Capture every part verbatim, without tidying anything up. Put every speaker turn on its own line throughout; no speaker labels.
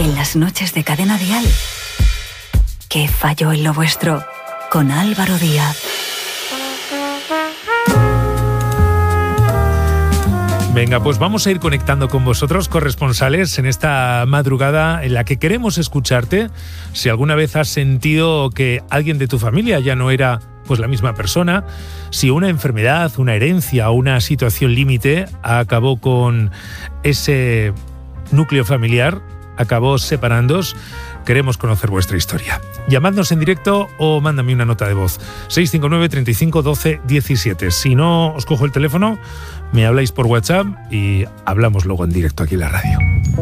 En las noches de Cadena Dial. ¿Qué falló en lo vuestro? Con Álvaro Díaz.
Venga, pues vamos a ir conectando con vosotros, corresponsales, en esta madrugada en la que queremos escucharte. Si alguna vez has sentido que alguien de tu familia ya no era pues la misma persona, si una enfermedad, una herencia o una situación límite acabó con ese núcleo familiar, acabó separándoos, queremos conocer vuestra historia. Llamadnos en directo o mándame una nota de voz. seis cinco nueve, treinta y cinco, doce, diecisiete. Si no os cojo el teléfono, me habláis por WhatsApp y hablamos luego en directo aquí en la radio.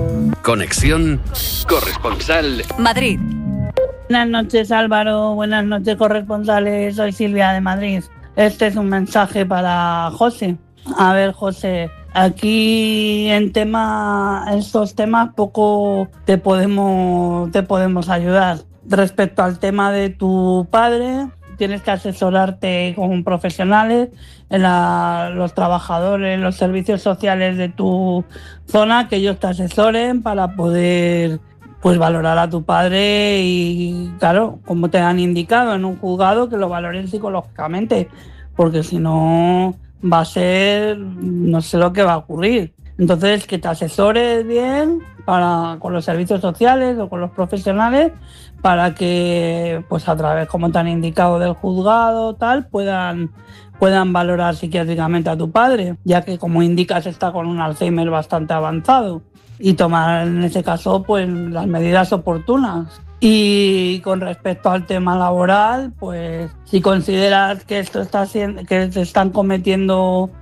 Conexión Corresponsal
Madrid.
Buenas noches, Álvaro. Buenas noches, corresponsales. Soy Silvia de Madrid. Este es un mensaje para José. A ver, José, aquí en tema, en estos temas poco te podemos, te podemos ayudar. Respecto al tema de tu padre, tienes que asesorarte con profesionales, en la, los trabajadores, los servicios sociales de tu zona, que ellos te asesoren para poder pues valorar a tu padre y, claro, como te han indicado en un juzgado, que lo valoren psicológicamente, porque si no va a ser, no sé lo que va a ocurrir. Entonces, que te asesores bien para, con los servicios sociales o con los profesionales, para que, pues a través, como te han indicado, del juzgado, tal, puedan, puedan valorar psiquiátricamente a tu padre, ya que, como indicas, está con un Alzheimer bastante avanzado, y tomar, en ese caso, pues las medidas oportunas. Y con respecto al tema laboral, pues si consideras que esto está haciendo, que se están cometiendo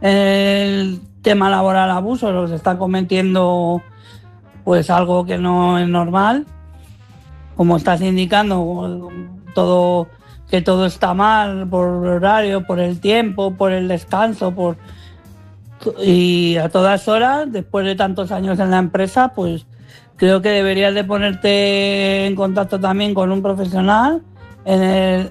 el tema laboral abuso, o se está cometiendo pues algo que no es normal, como estás indicando, todo, que todo está mal por horario, por el tiempo, por el descanso, por y a todas horas, después de tantos años en la empresa, pues creo que deberías de ponerte en contacto también con un profesional en el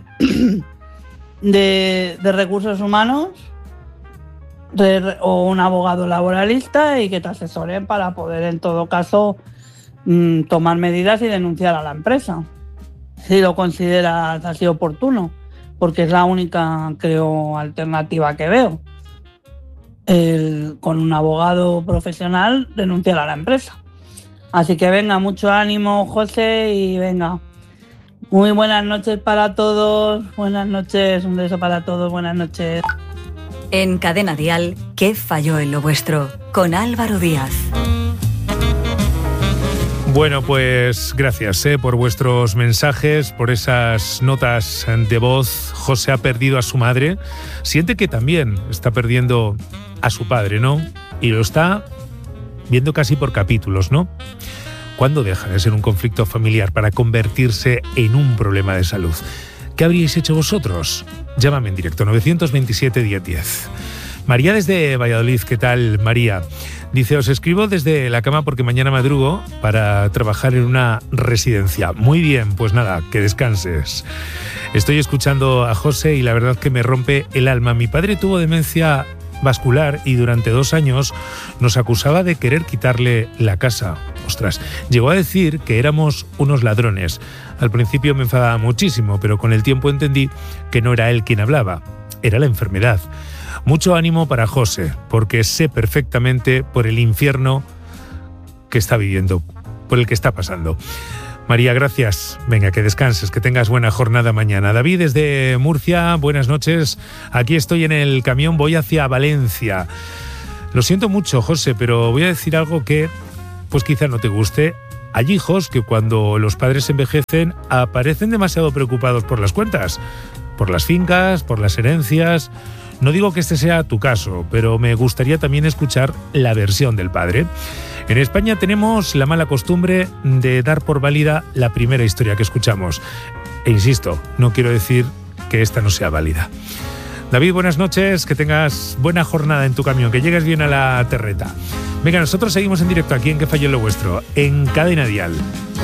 de, de recursos humanos de, o un abogado laboralista, y que te asesoren para poder, en todo caso, mmm, tomar medidas y denunciar a la empresa, si lo consideras así oportuno, porque es la única, creo, alternativa que veo. El, con un abogado profesional, denunciar a la empresa. Así que venga, mucho ánimo, José, y venga. Muy buenas noches para todos. Buenas noches, un beso para todos. Buenas noches.
En Cadena Dial, ¿qué falló en lo vuestro? Con Álvaro Díaz.
Bueno, pues gracias eh, por vuestros mensajes, por esas notas de voz. José ha perdido a su madre. Siente que también está perdiendo a su padre, ¿no? Y lo está viendo casi por capítulos, ¿no? ¿Cuándo deja de ser un conflicto familiar para convertirse en un problema de salud? ¿Qué habríais hecho vosotros? Llámame en directo, nueve dos siete, diez diez. María desde Valladolid, ¿qué tal, María? Dice, os escribo desde la cama porque mañana madrugo para trabajar en una residencia. Muy bien, pues nada, que descanses. Estoy escuchando a José y la verdad que me rompe el alma. Mi padre tuvo demencia vascular y durante dos años nos acusaba de querer quitarle la casa. Ostras, llegó a decir que éramos unos ladrones. Al principio me enfadaba muchísimo, pero con el tiempo entendí que no era él quien hablaba, era la enfermedad. Mucho ánimo para José, porque sé perfectamente por el infierno que está viviendo, por el que está pasando. María, gracias. Venga, que descanses, que tengas buena jornada mañana. David, desde Murcia, buenas noches. Aquí estoy en el camión, voy hacia Valencia. Lo siento mucho, José, pero voy a decir algo que pues quizá no te guste. Hay hijos que cuando los padres envejecen aparecen demasiado preocupados por las cuentas, por las fincas, por las herencias. No digo que este sea tu caso, pero me gustaría también escuchar la versión del padre. En España tenemos la mala costumbre de dar por válida la primera historia que escuchamos. E insisto, no quiero decir que esta no sea válida. David, buenas noches, que tengas buena jornada en tu camión, que llegues bien a la terreta. Venga, nosotros seguimos en directo aquí en Que Falló en lo Vuestro, en Cadena Dial.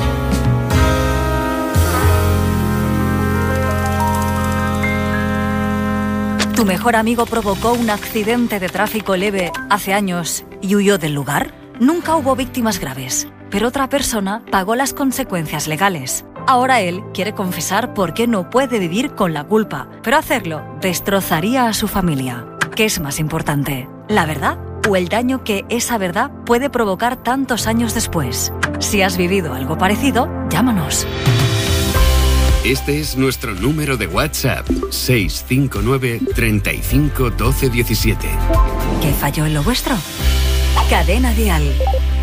¿Tu mejor amigo provocó un accidente de tráfico leve hace años y huyó del lugar? Nunca hubo víctimas graves. pero otra persona pagó las consecuencias legales. Ahora él quiere confesar por qué no puede vivir con la culpa, pero hacerlo destrozaría a su familia. ¿Qué es más importante, la verdad o el daño que esa verdad puede provocar tantos años después? Si has vivido algo parecido, llámanos.
Este es nuestro número de WhatsApp, seis cinco nueve, treinta y cinco, doce, diecisiete.
¿Qué falló en lo vuestro? Cadena Dial.